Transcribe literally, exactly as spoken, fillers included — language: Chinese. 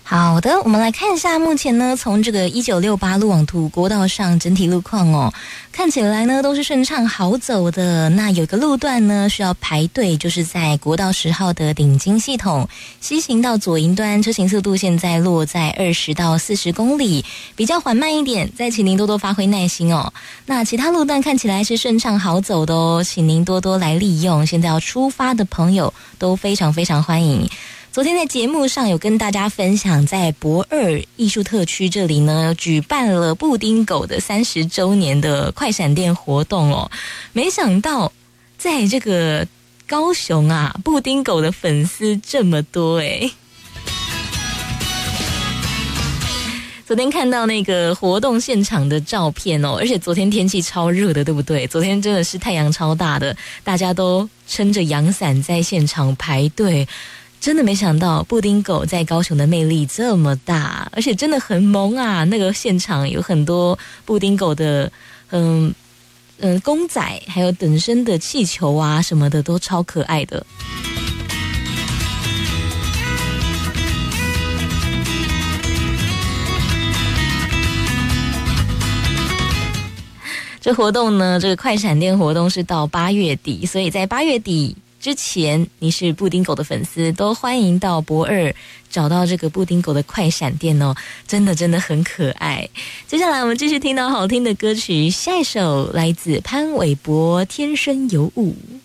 好的，我们来看一下目前呢，从这个一九六八路网图国道上整体路况哦，看起来呢都是顺畅好走的。那有个路段呢需要排队，就是在国道十号的顶金系统西行到左营端，车行速度现在落在二十到四十公里，比较缓慢一点，再请您多多发挥耐心哦。那其他路段看起来是顺畅好走的哦，请您多多来利用。现在要出发的朋友都非常非常欢迎。昨天在节目上有跟大家分享，在博二艺术特区这里呢，举办了布丁狗的三十周年的快闪店活动哦。没想到在这个高雄啊，布丁狗的粉丝这么多诶。昨天看到那个活动现场的照片哦，而且昨天天气超热的，对不对？昨天真的是太阳超大的，大家都撑着阳伞在现场排队。真的没想到布丁狗在高雄的魅力这么大，而且真的很萌啊！那个现场有很多布丁狗的嗯嗯公仔，还有等身的气球啊什么的，都超可爱的。这活动呢，这个快闪店活动是到八月底，所以在八月底之前，你是布丁狗的粉丝，都欢迎到博二找到这个布丁狗的快闪店哦，真的真的很可爱。接下来我们继续听到好听的歌曲，下一首来自潘玮柏《天生尤物》。